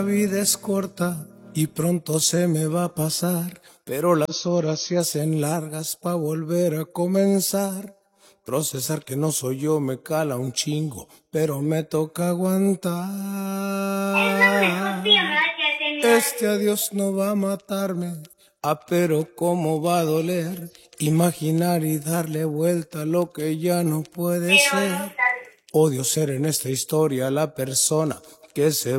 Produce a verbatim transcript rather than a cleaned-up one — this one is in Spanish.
La vida es corta y pronto se me va a pasar, pero las horas se hacen largas pa' volver a comenzar. Procesar que no soy yo me cala un chingo, pero me toca aguantar. Este adiós no va a matarme, ah, pero cómo va a doler imaginar y darle vuelta a lo que ya no puede ser. Odio ser en esta historia la persona que se